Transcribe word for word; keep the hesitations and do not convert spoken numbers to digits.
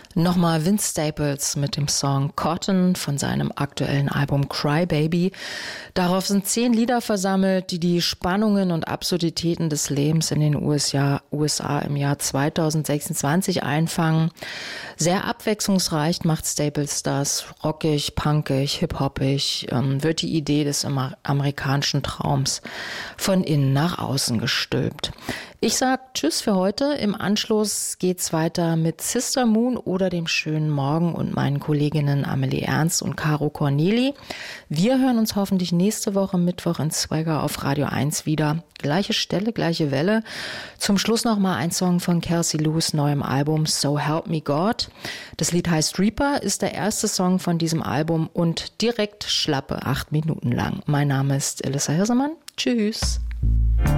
Nochmal Vince Staples mit dem Song Cotton von seinem aktuellen Album Cry Baby. Darauf sind zehn Lieder versammelt, die die Spannungen und Absurditäten des Lebens in den U S A im Jahr zweitausendsechsundzwanzig einfangen. Sehr abwechslungsreich macht Staples das, rockig, punkig, hip-hoppig, ähm, wird die Idee des amerikanischen Traums von innen nach außen gestülpt. Ich sag Tschüss für heute. Im Anschluss geht's weiter mit Sister Moon oder dem schönen Morgen und meinen Kolleginnen Amelie Ernst und Caro Corneli. Wir hören uns hoffentlich nächste Woche Mittwoch in Swagger auf Radio eins wieder. Gleiche Stelle, gleiche Welle. Zum Schluss noch mal ein Song von Kelsey Lewis neuem Album So Help Me God. Das Lied heißt Reaper, ist der erste Song von diesem Album und direkt schlappe acht Minuten lang. Mein Name ist Elissa Hirsemann. Tschüss.